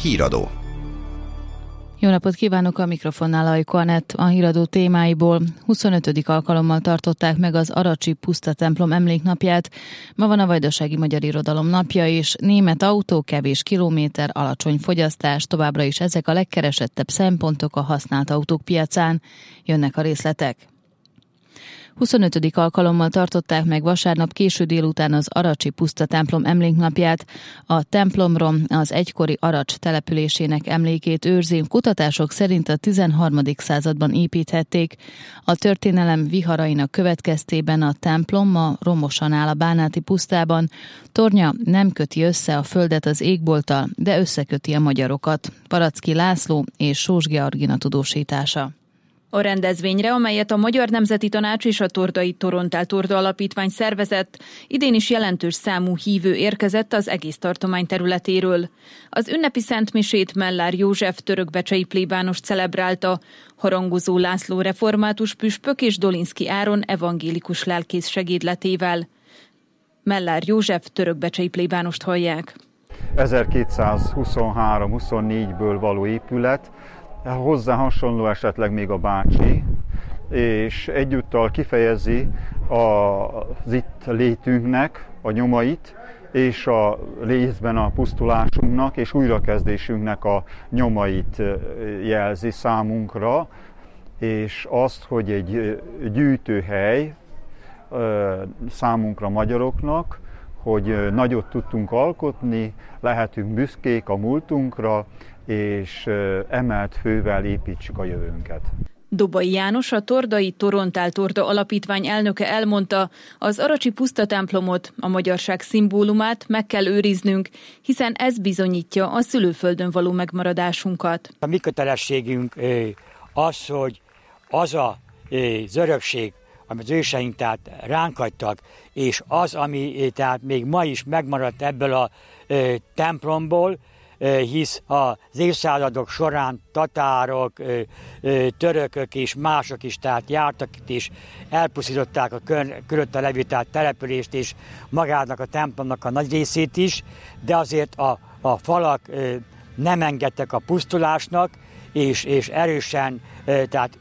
Híradó. Jó napot kívánok, a mikrofonnál Ajko Anett. A híradó témáiból 25. alkalommal tartották meg az Aracsi Puszta templom emléknapját. Ma van a Vajdasági Magyar Irodalom napja, és német autó, kevés kilométer, alacsony fogyasztás, továbbra is ezek a legkeresettebb szempontok a használt autók piacán. Jönnek a részletek. 25. alkalommal tartották meg vasárnap késő délután az Aracsi Puszta templom emléknapját. A templomrom az egykori Aracs településének emlékét őrzi, kutatások szerint a 13. században építhették. A történelem viharainak következtében a templom ma romosan áll a Bánáti pusztában. Tornya nem köti össze a földet az égbolttal, de összeköti a magyarokat. Paracki László és Sós Georgina tudósítása. A rendezvényre, amelyet a Magyar Nemzeti Tanács és a Tordai Torontál Torda Alapítvány szervezett, idén is jelentős számú hívő érkezett az egész tartomány területéről. Az ünnepi szentmisét Mellár József törökbecsei plébános celebrálta, Harangozó László református püspök és Dolinszky Áron evangélikus lelkész segédletével. Mellár József törökbecsei plébánost hallják. 1223-24-ből való épület, hozzá hasonló esetleg még a bácsi, és egyúttal kifejezi az itt létünknek a nyomait, és a részben a pusztulásunknak és újrakezdésünknek a nyomait jelzi számunkra, és azt, hogy egy gyűjtőhely számunkra magyaroknak, hogy nagyot tudtunk alkotni, lehetünk büszkék a múltunkra, és emelt fővel építsük a jövőnket. Dobai János, a Tordai Torontál Torda Alapítvány elnöke elmondta, az Aracsi Puszta templomot, a magyarság szimbólumát meg kell őriznünk, hiszen ez bizonyítja a szülőföldön való megmaradásunkat. A mi kötelességünk az, hogy az az örökség, amit az őseink tehát ránk hagytak, és az, ami tehát még ma is megmaradt ebből a templomból, hisz az évszázadok során tatárok, törökök és mások is tehát jártak itt, és elpusztították a körülötte levő települést és magának a templomnak a nagy részét is, de azért a falak nem engedtek a pusztulásnak, és erősen tehát